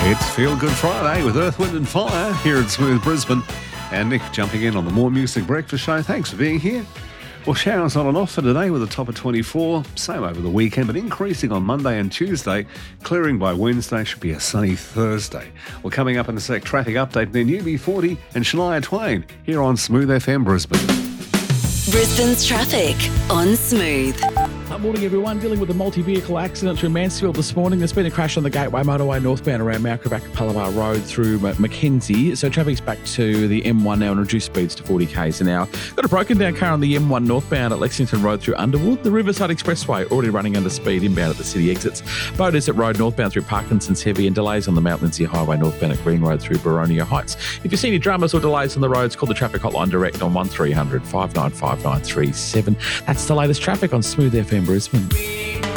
It's Feel Good Friday with Earth, Wind and Fire here at Smooth Brisbane. And Nick jumping in on the More Music Breakfast Show. Thanks for being here. Well, showers on and off for today with a top of 24. Same over the weekend, but increasing on Monday and Tuesday. Clearing by Wednesday, should be a sunny Thursday. Well, coming up in a sec, traffic update, then UB40 and Shania Twain here on Smooth FM Brisbane. Brisbane's traffic on Smooth. Morning, everyone. Dealing with a multi-vehicle accident through Mansfield this morning. There's been a crash on the Gateway Motorway northbound around Mount Palabar Road through Mackenzie. So traffic's back to the M1 now and reduced speeds to 40 k's an hour. Got a broken down car on the M1 northbound at Lexington Road through Underwood. The Riverside Expressway already running under speed inbound at the city exits. Boaters at Road northbound through Parkinson's heavy, and delays on the Mount Lindesay Highway northbound at Green Road through Boronia Heights. If you see any dramas or delays on the roads, call the traffic hotline direct on 1300 595 937. That's the latest traffic on Smooth FM Brisbane.